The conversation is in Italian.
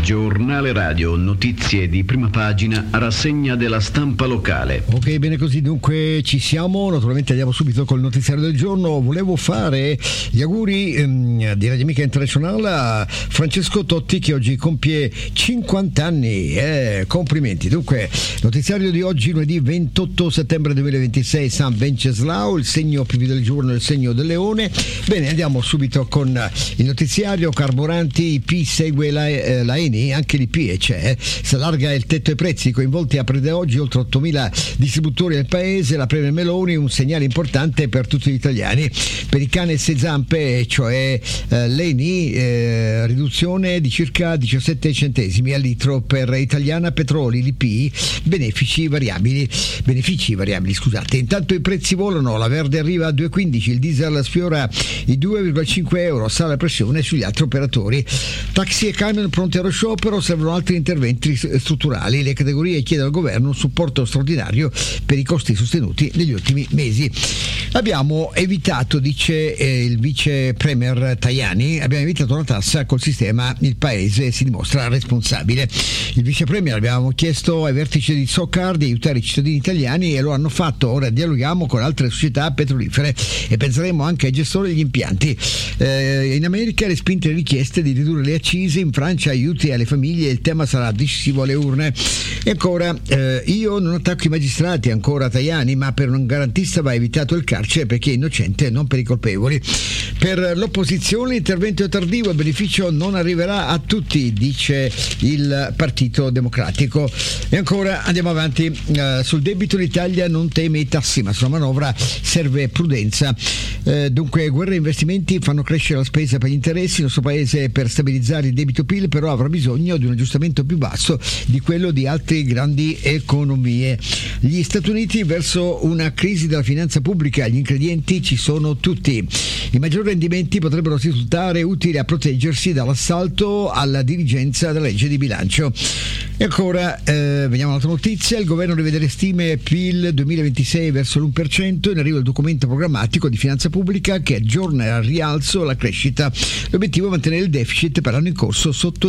Giornale radio, notizie di prima pagina, rassegna della stampa locale. Ok, bene così, dunque ci siamo, naturalmente andiamo subito col notiziario del giorno. Volevo fare gli auguri di Radio Amica Internazionale a Francesco Totti che oggi compie 50 anni, complimenti. Dunque, notiziario di oggi, lunedì 28 settembre 2026, San Venceslao, il segno più del giorno è il segno del leone. Bene, andiamo subito con il notiziario. Carburanti, IP segue la Eni, anche l'IP c'è, si allarga il tetto ai prezzi, coinvolti apre da oggi oltre 8.000 distributori nel paese. La Premier Meloni, un segnale importante per tutti gli italiani. Per il cane e sei zampe, cioè l'Eni, riduzione di circa 17 centesimi al litro per Italiana Petroli, l'IP, benefici variabili, scusate. Intanto i prezzi volano, la verde arriva a 2,15, il diesel sfiora i 2,5 euro, sale la pressione sugli altri operatori. Taxi e camion pronti allo sciopero, servono altri interventi strutturali. Le categorie chiedono al governo un supporto straordinario per i costi sostenuti negli ultimi mesi. Abbiamo evitato, dice il vice premier Tajani, abbiamo evitato una tassa col sistema, il paese si dimostra responsabile. Il vice premier, abbiamo chiesto ai vertici di SOCAR di aiutare i cittadini italiani e lo hanno fatto. Ora dialoghiamo con altre società petrolifere e penseremo anche ai gestori degli impianti. In America respinte le richieste di ridurre le accise, in Francia aiuti alle famiglie, il tema sarà decisivo alle urne. E ancora, io non attacco i magistrati, ancora Tajani, ma per un garantista va evitato il carcere perché è innocente, non per i colpevoli. Per l'opposizione l'intervento è tardivo e beneficio non arriverà a tutti, dice il Partito Democratico. E ancora andiamo avanti, sul debito l'Italia non teme i tassi, ma sulla manovra serve prudenza. Dunque guerra e investimenti fanno crescere la spesa per gli interessi. Il nostro paese, per stabilizzare il debito PIL, però avrà bisogno di un aggiustamento più basso di quello di altre grandi economie. Gli Stati Uniti verso una crisi della finanza pubblica, gli ingredienti ci sono tutti. I maggiori rendimenti potrebbero risultare utili a proteggersi dall'assalto alla dirigenza della legge di bilancio. E ancora vediamo un'altra notizia. Il governo rivede le stime PIL 2026 verso l'1%, in arrivo il documento programmatico di finanza pubblica che aggiorna al rialzo la crescita. L'obiettivo è mantenere il deficit per l'anno in corso sotto